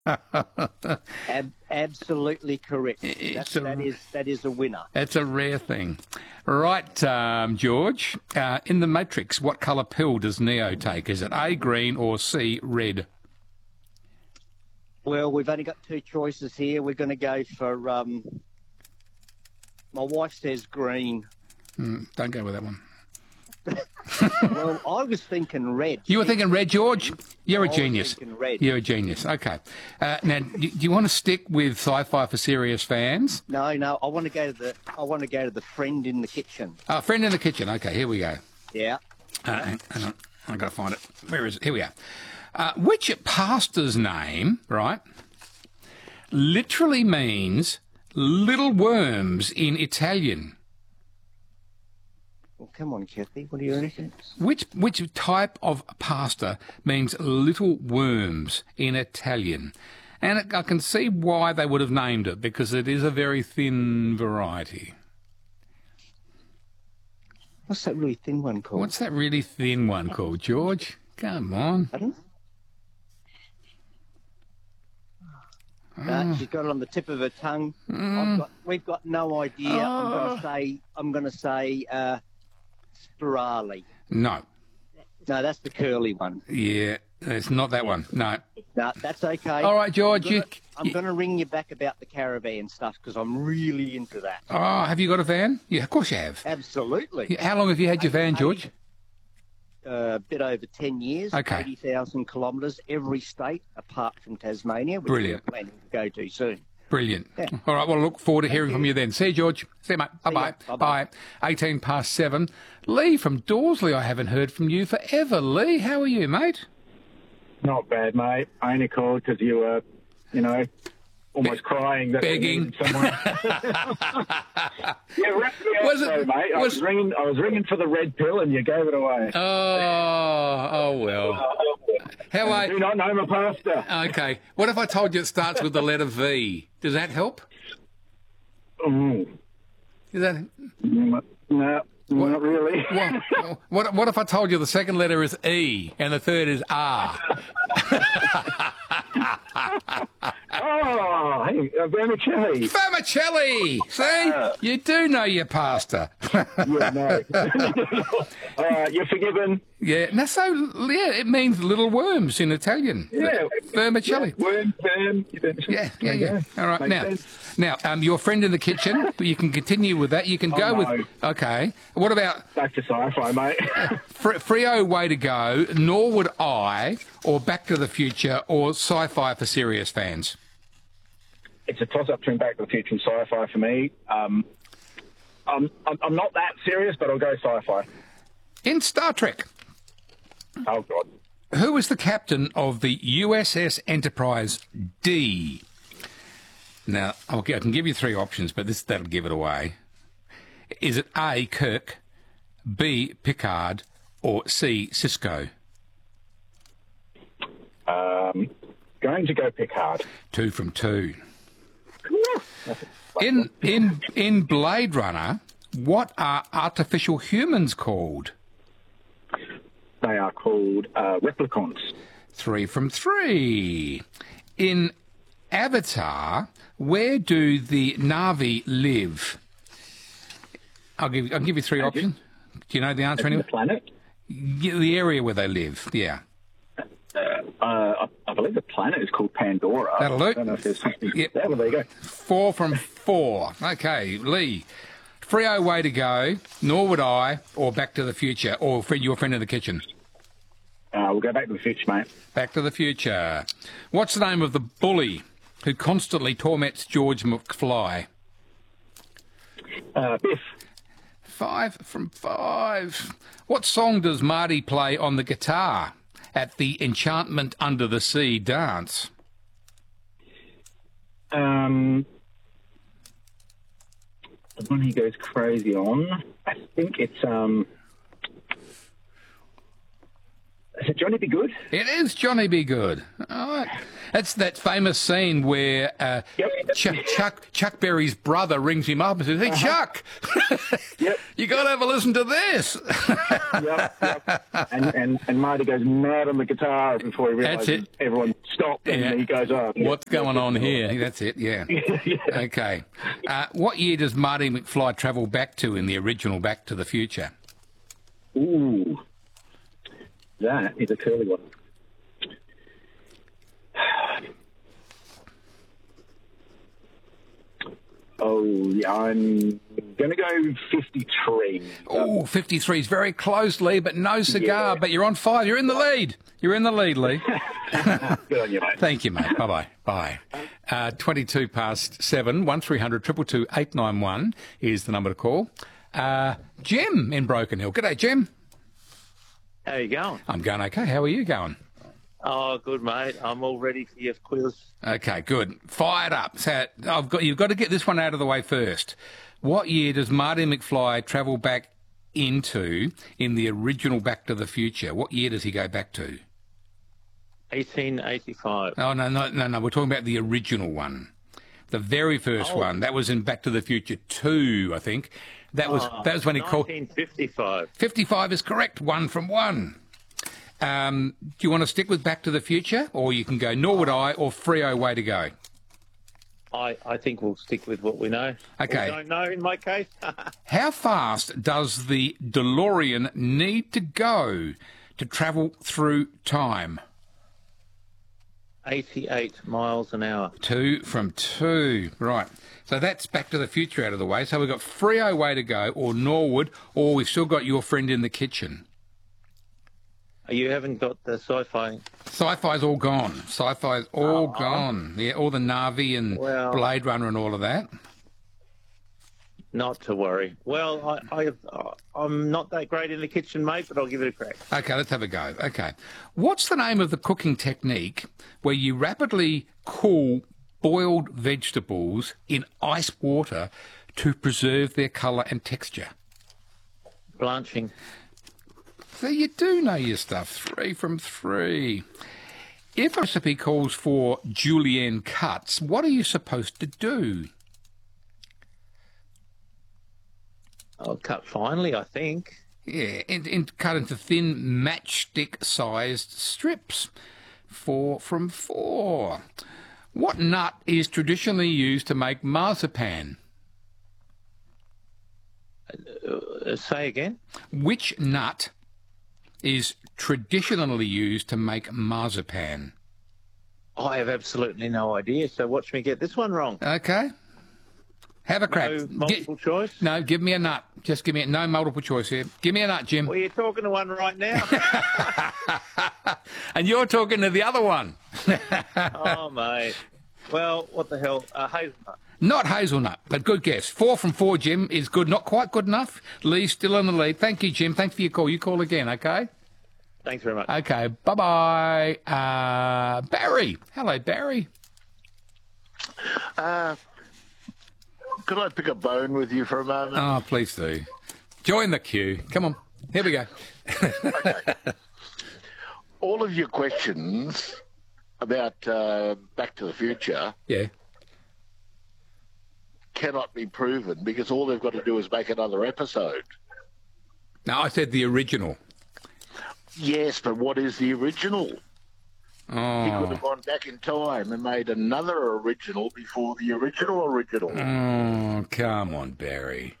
Absolutely correct. It's That is a winner. That's a rare thing. Right, George, in The Matrix, what colour pill does Neo take? Is it A, green, or C, red? Well, we've only got two choices here. We're going to go for, my wife says green. Don't go with that one. Well, I was thinking red. You were thinking red, George? You're a genius. Was thinking red. You're a genius. Okay. Now, do you want to stick with sci-fi for serious fans? No, I want to go to the friend in the kitchen. Friend in the kitchen. Okay, here we go. Yeah. Hang on. I've got to find it. Where is it? Here we are. Which pastor's name, right, literally means little worms in Italian? Well, come on, Kathy. What do you reckon? Which type of pasta means little worms in Italian? And I can see why they would have named it, because it is a very thin variety. What's that really thin one called? What's that really thin one called, George? Come on. Pardon? She's got it on the tip of her tongue. We've got no idea. I'm going to say spirali. No. No, that's the curly one. Yeah, it's not that one. No. No, that's okay. All right, George. I'm going to ring you back about the caravan stuff because I'm really into that. Oh, have you got a van? Yeah, of course you have. Absolutely. How long have you had your van, George? A bit over 10 years. Okay. 80,000 kilometres, every state apart from Tasmania, which Brilliant. we're planning to go to soon. Brilliant. Yeah. All right, well, I look forward to hearing from you then. See you, George. See you, mate. Bye-bye. Bye-bye. Bye. 18 past 7. Lee from Dorsley, I haven't heard from you forever. Lee, how are you, mate? Not bad, mate. I only called because you were, almost crying. That Begging. Someone. Yeah, wrap me up, though, mate. I was ringing for the red pill, and you gave it away. Oh, well. How I do not know my pastor. Okay. What if I told you it starts with the letter V? Does that help? Mm. Is that... No, not really. What if I told you the second letter is E and the third is R? Oh, hey, vermicelli. Vermicelli! See? You do know your pastor. Yeah, no. You're forgiven. Yeah, it means little worms in Italian. Yeah. Vermicelli. Yeah, worm. Yeah. All right, now, your friend in the kitchen, you can continue with that. You can go with... Okay. What about... Back to sci-fi, mate. Freo, Way to Go, Nor Would I, or Back to the Future, or sci-fi for serious fans? It's a toss-up between Back to the Future and sci-fi for me. I'm not that serious, but I'll go sci-fi. In Star Trek... Oh, God. Who was the captain of the USS Enterprise D? Now, I can give you three options, but that'll give it away. Is it A, Kirk, B, Picard, or C, Cisco? Going to go Picard. 2 from 2. In Blade Runner, what are artificial humans called? They are called replicants. 3 from 3. In Avatar, where do the Na'vi live? I'll give you three options. Do you know the answer anyway? The planet? The area where they live, yeah. I believe the planet is called Pandora. That'll do. I don't know if there's something... Yep. Yeah, well, there you go. 4 from 4. Okay, Lee. Freo, Way to Go, Nor Would I, or Back to the Future, or your friend in the kitchen? We'll go Back to the Future, mate. Back to the Future. What's the name of the bully who constantly torments George McFly? Biff. 5 from 5. What song does Marty play on the guitar at the Enchantment Under the Sea dance? The one he goes crazy on, I think it's Is it Johnny Be Good? It is Johnny Be Good. All right. That's that famous scene where Chuck Berry's brother rings him up and says, "Hey, Chuck, you got to have a listen to this." And Marty goes mad on the guitar before he realises everyone stopped, and he goes, "Oh, what's going on here?" That's it. Yeah. Okay. What year does Marty McFly travel back to in the original Back to the Future? Ooh, that is a curly one. Oh, yeah, I'm going to go 53. Oh, 53 is very close, Lee, but no cigar. But you're on fire. You're in the lead. You're in the lead, Lee. Good on you, mate. Thank you, mate. Bye-bye. Bye. 22 past 7, 1300 222 891 is the number to call. Jim in Broken Hill. G'day, Jim. How you going? I'm going okay. How are you going? Oh, good, mate. I'm all ready for your quiz. Okay, good. Fired up. So you've got to get this one out of the way first. What year does Marty McFly travel back into in the original Back to the Future? What year does he go back to? 1885. Oh, no. We're talking about the original one. The very first one. That was in Back to the Future 2, I think. That was when he called... 1955. 55 is correct. 1 from 1. Do you want to stick with Back to the Future, or you can go Nor Would I or Freo Way to Go? I think we'll stick with what we know. Okay. Or don't know in my case. How fast does the DeLorean need to go to travel through time? 88 miles an hour. 2 from 2. Right. So that's Back to the Future out of the way. So we've got Freo Way to Go or Norwood, or we've still got Your Friend in the Kitchen. You haven't got the sci-fi. Sci-fi's all gone. Sci-fi's all gone. Yeah, all the Na'vi and Blade Runner and all of that. Not to worry. Well, I'm not that great in the kitchen, mate, but I'll give it a crack. Okay, let's have a go. Okay. What's the name of the cooking technique where you rapidly cool boiled vegetables in ice water to preserve their colour and texture? Blanching. So you do know your stuff. 3 from 3. If a recipe calls for julienne cuts, what are you supposed to do? I'll cut finely, I think. Yeah, and cut into thin matchstick-sized strips. 4 from 4. What nut is traditionally used to make marzipan? Say again? Which nut is traditionally used to make marzipan? I have absolutely no idea, so watch me get this one wrong. Okay. Have a crack. No multiple choice? No, give me a nut. Just give me no multiple choice here. Give me a nut, Jim. Well, you're talking to one right now. And you're talking to the other one. Oh, mate. Well, what the hell? Hazelnut. Not hazelnut, but good guess. 4 from 4, Jim, is good. Not quite good enough. Lee's still in the lead. Thank you, Jim. Thanks for your call. You call again, okay? Thanks very much. Okay, bye-bye. Barry. Hello, Barry. Could I pick a bone with you for a moment? Oh, please do. Join the queue. Come on. Here we go. Okay. All of your questions about Back to the Future cannot be proven because all they've got to do is make another episode. No, I said the original. Yes, but what is the original? Oh. He could have gone back in time and made another original before the original. Oh, come on, Barry.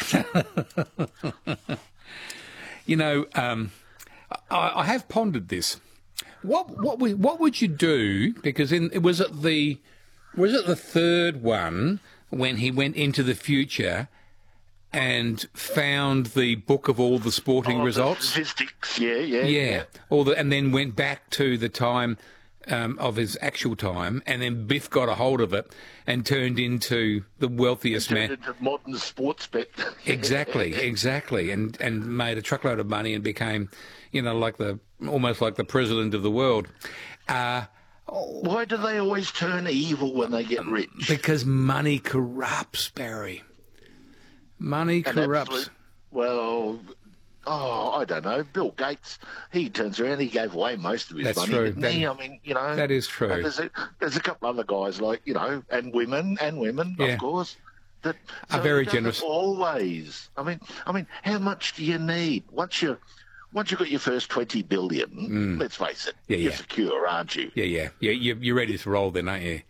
You know, I have pondered this. What would you do? Because was it the third one when he went into the future and found the book of all the sporting results? The statistics, yeah. And then went back to the time of his actual time, and then Biff got a hold of it and turned into the wealthiest man. Turned into modern sports bet. Exactly, and made a truckload of money and became, almost like the president of the world. Why do they always turn evil when they get rich? Because money corrupts, Barry. Money corrupts. Well, Oh, I don't know. Bill Gates, he turns around, he gave away most of his That's money, true. didn't he? I mean, you know. That is true. And there's a couple other guys like, you know, and women, Yeah. of course, that Are very it doesn't generous. Always. I mean, how much do you need? Once you've got your first 20 billion, let's face it, Yeah, you're yeah. secure, aren't you? Yeah. You're ready to roll then, aren't you?